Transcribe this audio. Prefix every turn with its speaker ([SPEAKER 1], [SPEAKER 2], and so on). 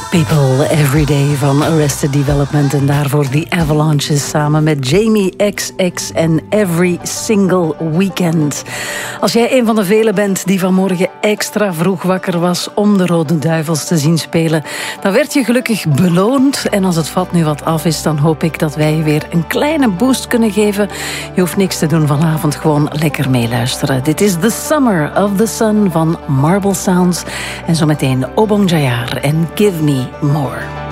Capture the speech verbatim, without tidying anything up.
[SPEAKER 1] People Every Day van Arrested Development. En daarvoor The Avalanches samen met Jamie X X en Every Single Weekend. Als jij een van de velen bent die vanmorgen extra vroeg wakker was om de Rode Duivels te zien spelen, dan werd je gelukkig beloond. En als het vat nu wat af is, dan hoop ik dat wij je weer een kleine boost kunnen geven. Je hoeft niks te doen vanavond, gewoon lekker meeluisteren. Dit is The Summer of the Sun van Marble Sounds. En zometeen Obong Jayar en Give Me More.